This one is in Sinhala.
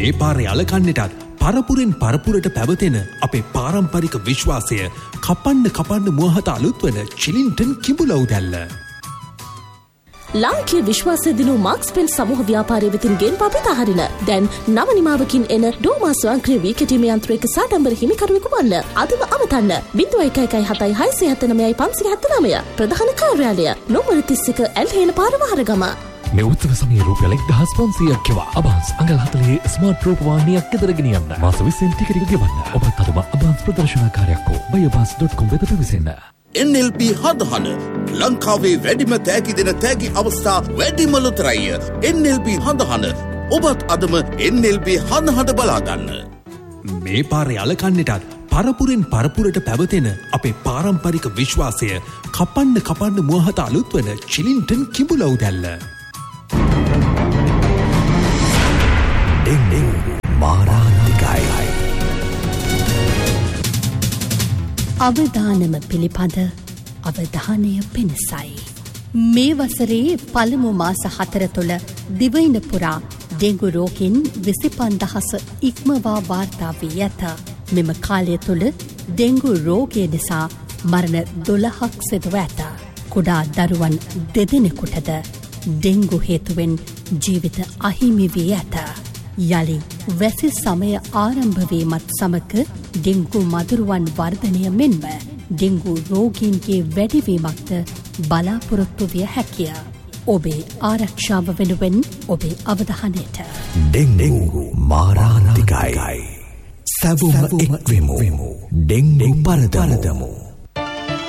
මේ පාරේ අලකන්නටත් පරපුරෙන් පරපුරට පැවතෙන අපේ පාරම්පරික විශ්වාසය කපන්න මුවහත අලුත් වන චිලින්ටන් කිඹුලව් දැල්ල. ලාංකීය විශ්වාසය දිනු මාක්ස් පෙන් සමූහ ව්‍යාපාරය වෙතින් ගෙන්වා පිටහරින දැන් නව නිමාවකින් එන ඩෝමා ස්වයංක්‍රීය වී කැටීම යන්ත්‍රයක සාඩම්බර හිමිකරුවෙකු වන්න. අදම අමතන්න 01176579 ප්‍රධාන කාර්යාලය නොමර 31 ඇල්හේන පාර වහරගම. මේ උත්සව සමයේ රුපියල් 1500ක් ගෙවා අබාන්ස් අඟල් 40 ස්මාර්ට් රූපවාහිනියක් ගෙදර ගෙනියන්න. මාස 20න් ටිකට් එක ගෙවන්න. ඔබත් අදම අබාන්ස් ප්‍රදර්ශනකාරයෙක් හෝ buyabans.com වෙත පැමිණෙන්න. NLP හදහන ලංකාවේ වැඩිම තෑගි දෙන තෑගි අවස්ථා වැඩිම ලොතරැය. NLP හදහන ඔබත් අදම NLP හදහන බලාගන්න. මේ පාරේ අලකන්නටත් පරපුරෙන් පරපුරට පැවතෙන අපේ පාරම්පරික විශ්වාසය කපන්න මුවහත අලුත් වන චිලින්ටන් කිඹුලව් දැල්ල. මාරාන්තිකයි. අවදානම පිළිපද අවධානය පිණිසයි. මේ වසරේ පළමු මාස 4 තුළ දිවයින පුරා ඩෙංගු රෝගීන් 25,000 ඉක්මවා වාර්තා වී ඇත. මෙම කාලය තුළ ඩෙංගු රෝගය නිසා මරණ 12ක් සිදුව ඇත. කුඩා දරුවන් 2 දෙනෙකුටද ඩෙංගු හේතුවෙන් ජීවිත අහිමි වී ඇත. යළි වැසි සමය ආරම්භ වීමත් සමග ඩෙංගු මදුරුවන් වර්ධනය මෙන්ම ඩෙංගු රෝගීන්ගේ වැඩිවීමක්ද බලාපොරොත්තු විය හැකිය. ඔබේ ආරක්ෂාව වෙනුවෙන් ඔබේ අවධානයට. ඩෙංගු මාරාන්තිකයි. සැවොම එක්වෙමු. ඩෙංගු පරදමු.